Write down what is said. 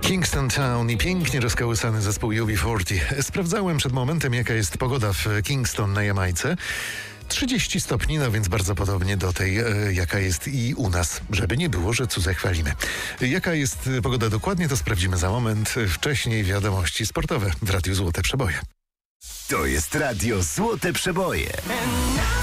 Kingston Town i pięknie rozkołysany zespół UB40. Sprawdzałem przed momentem, jaka jest pogoda w Kingston na Jamajce. 30 stopni, no więc bardzo podobnie do tej, jaka jest i u nas, żeby nie było, że cudze chwalimy. Jaka jest pogoda dokładnie, to sprawdzimy za moment. Wcześniej wiadomości sportowe w Radiu Złote Przeboje. To jest Radio Złote Przeboje.